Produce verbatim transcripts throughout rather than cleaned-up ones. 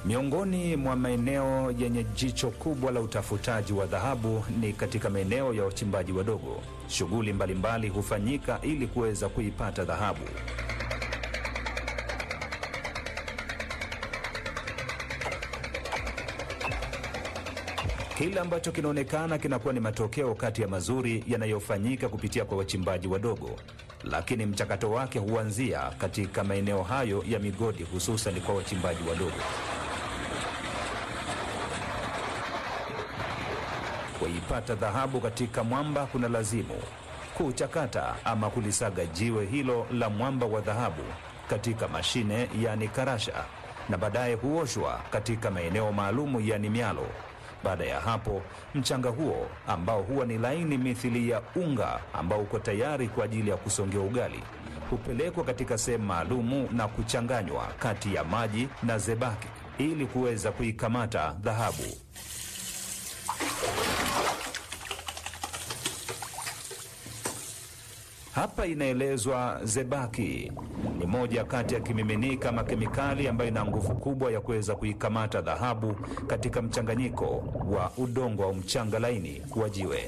Miongoni mwa maeneo yenye jicho kubwa la utafutaji wa dhahabu ni katika maeneo ya wachimbaji wadogo. Shughuli mbalimbali hufanyika ili kuweza kuipata dhahabu. Kile ambacho kinaonekana kinakuwa ni matokeo kati ya mazuri yanayofanyika kupitia kwa wachimbaji wadogo, lakini mchakato wake huanzia katika maeneo hayo ya migodi, hususan kwa wachimbaji wadogo. Kuipata dhahabu katika mwamba kuna lazimu kuchakata ama kulisaga jiwe hilo la mwamba wa dhahabu katika mashine, yani karasha, na baadaye huoshwa katika maeneo maalumu, yani mialo. Baada ya hapo, mchanga huo ambao huwa ni laini mithili ya unga ambao uko tayari kwa ajili ya kusongea ugali, hupelekwa katika sehemu maalumu na kuchanganywa kati ya maji na zebaki ili kuweza kuikamata dhahabu. Hapa inaelezwa zebaki ni moja kati ya kimiminika ama kemikali ambayo ina nguvu kubwa ya kuweza kuikamata dhahabu katika mchanganyiko wa udongo au mchanga laini wa jiwe.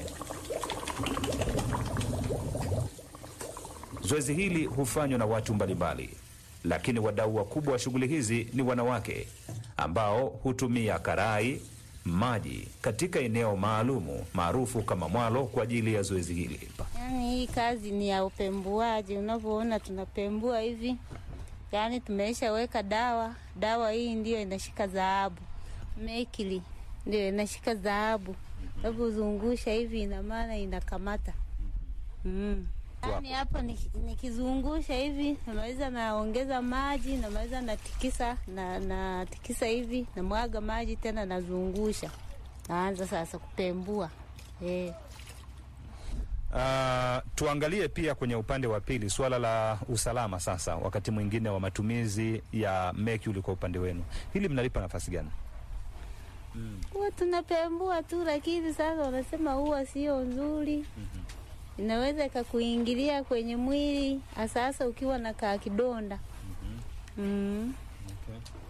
Zoezi hili hufanywa na watu mbalimbali, lakini wadau wakubwa wa shughuli hizi ni wanawake ambao hutumia karai, maji katika eneo maalumu maarufu kama mwalo kwa ajili ya zoezi hili. Yani hii kazi ni ya upembuaji, unavyoona tunapembua hivi. Yani tumeisha weka dawa, dawa hii ndio inashika dhahabu. Mekili ndio inashika dhahabu. Unapozungusha hivi ina maana inakamata. Mm. Yani hapa nikizungusha hivi, naweza naongeza maji, naweza natikisa na na tikisa hivi, na mwaga maji tena nazungusha. Naanza sasa kupembua. Eh. Uh, tuangalie pia kwenye upande wa pili swala la usalama sasa, wakati mwingine wa matumizi ya mercury kwa upande wenu. Hili mnalipa nafasi gani? Mm. Huwa tunapembua tu, lakini sasa wanasema huwa sio nzuri. Mm-hmm. Inaweza ikakuingilia kwenye mwili, hasa ukiwa na kaa kidonda. Mm-hmm. Mm. Okay.